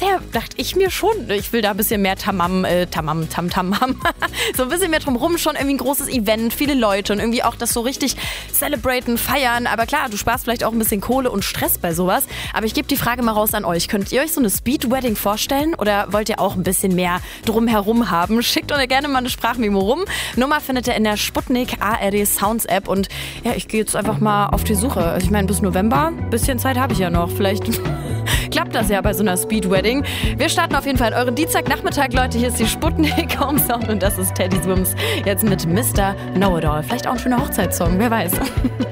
bisher dachte ich mir schon, ich will da ein bisschen mehr Tamam haben. So ein bisschen mehr drumherum, schon irgendwie ein großes Event, viele Leute und irgendwie auch das so richtig celebraten, feiern. Aber klar, du sparst vielleicht auch ein bisschen Kohle und Stress bei sowas. Aber ich gebe die Frage mal raus an euch. Könnt ihr euch so eine Speed-Wedding vorstellen oder wollt ihr auch ein bisschen mehr drumherum haben? Schickt uns gerne mal eine Sprachmemo rum. Nummer findet ihr in der Sputnik ARD Sounds App und ja, ich gehe jetzt einfach mal auf die Suche. Also ich meine, bis November, ein bisschen Zeit habe ich ja noch. Vielleicht klappt das ja bei so einer Speed-Wedding. Wir starten auf jeden Fall in euren Dienstagnachmittag, Leute. Hier ist die Sputnik Home Sound und das ist Teddy Swims. Jetzt mit Mr. Know-It-All. Vielleicht auch ein schöner Hochzeitssong, wer weiß.